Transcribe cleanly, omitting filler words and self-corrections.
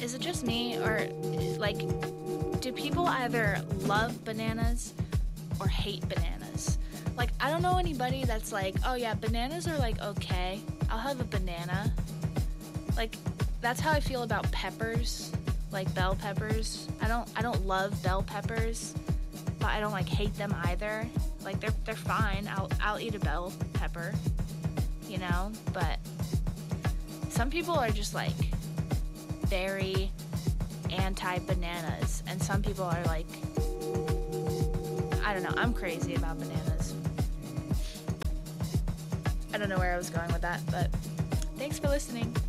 is it just me, or like, do people either love bananas or hate bananas? Like, I don't know anybody that's like, oh yeah, bananas are like okay, I'll have a banana. Like, that's how I feel about peppers, like bell peppers. I don't love bell peppers, but I don't like hate them either. Like, they're fine. I'll eat a bell pepper, you know. But some people are just like very anti-bananas, and some people are like, I don't know. I'm crazy about bananas. I don't know where I was going with that, but thanks for listening.